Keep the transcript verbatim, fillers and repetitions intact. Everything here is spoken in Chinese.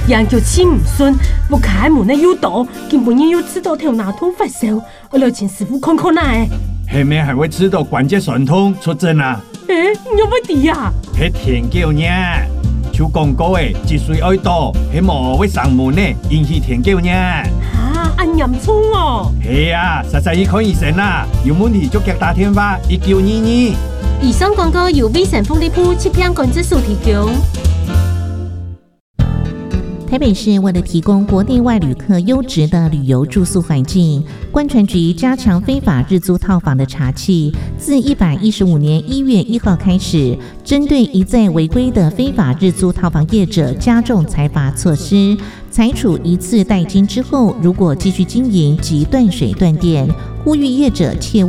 人叫亲唔顺，不开门的有毒，根本又知道条脑痛发烧，我来请师傅看看呐。 下面还会知道关节酸痛出症啊？ 诶，有乜事啊？ 迄天狗呢？像广告诶，积水爱多，迄毛会上门呢，引起天狗呢。 啊，咁严重哦！ 係啊，實際去看醫生啦，有問題就給打電話一九二二。 以上廣告由威神風力鋪七片管制所提供。 台北市为了提供国内外旅客优质的旅游住宿环境，观传局加强非法日租套房的查缉。自一百一十五年一月一号开始，针对一再违规的非法日租套房业者加重裁罚措施，裁处一次代金之后，如果继续经营即断水断电，呼吁业者切